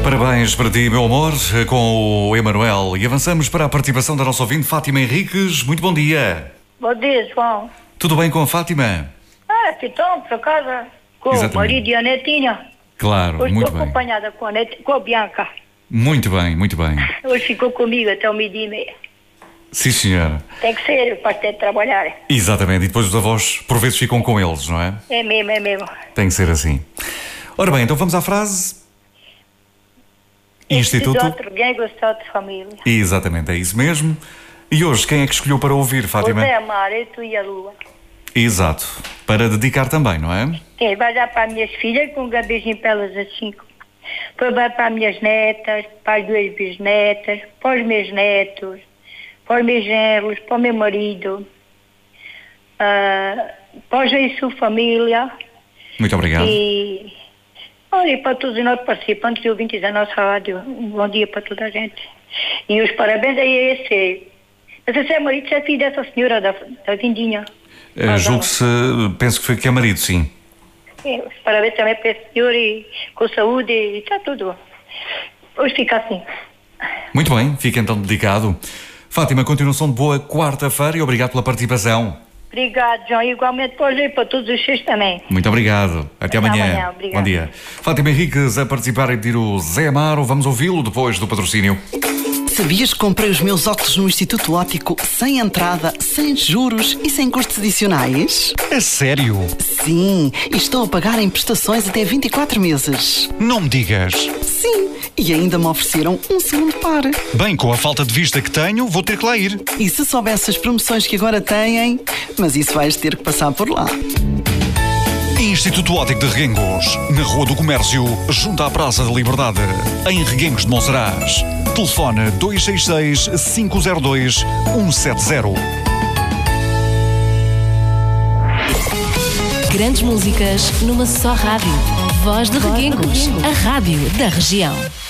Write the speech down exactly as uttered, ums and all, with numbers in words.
Parabéns para ti, meu amor, com o Emanuel. E avançamos para a participação da nossa ouvinte, Fátima Henriques. Muito bom dia. Bom dia, João. Tudo bem com a Fátima? Ah, aqui estão, por casa, com Exatamente. o marido e a netinha. Claro, Hoje muito estou bem. acompanhada com a, net... com a Bianca. Muito bem, muito bem. Hoje ficou comigo até o meio-dia e meia. Sim, senhora. Tem que ser, para ter de trabalhar. Exatamente. E depois os avós, por vezes, ficam com eles, não é? É mesmo, é mesmo. Tem que ser assim. Ora bem, então vamos à frase. Instituto. Alguém gostou de família. Exatamente, é isso mesmo. E hoje, quem é que escolheu para ouvir, Fátima? José Amaro, tu e a Lua. Exato. Para dedicar também, não é? Sim, vai dar para as minhas filhas, com um beijinho para elas assim. Depois vai para as minhas netas, para as duas bisnetas, para os meus netos, para os meus genros, para o meu marido, uh, para os e sua família. Muito obrigado. E, olha, para todos os nossos participantes e ouvintes da nossa rádio, um bom dia para toda a gente. E os parabéns aí a esse. Mas esse é marido, esse é filho dessa senhora da, da Vindinha. Uh, Julgo-se, penso que foi que é marido, sim. É, os parabéns também para esse senhor e com saúde e está tudo. Hoje fica assim. Muito bem, fica então dedicado. Fátima, continuação de boa quarta-feira e obrigado pela participação. Obrigado, João. Igualmente para hoje e para todos os seus também. Muito obrigado. Até, Até amanhã. amanhã. Obrigado. Bom dia. Fátima Henriques a participar e pedir o Zé Amaro. Vamos ouvi-lo depois do patrocínio. Sabias que comprei os meus óculos no Instituto Óptico sem entrada, sem juros e sem custos adicionais? É sério? Sim, e estou a pagar em prestações até vinte e quatro meses. Não me digas. Sim, e ainda me ofereceram um segundo par. Bem, com a falta de vista que tenho, vou ter que lá ir. E se soubesse as promoções que agora têm, mas isso vais ter que passar por lá. Instituto Óptico de Reguengos, na Rua do Comércio, junto à Praça da Liberdade, em Reguengos de Monsaraz. Telefone dois seis seis, cinco zero dois, um sete zero. Grandes músicas numa só rádio. Voz de Reguengos, a rádio da região.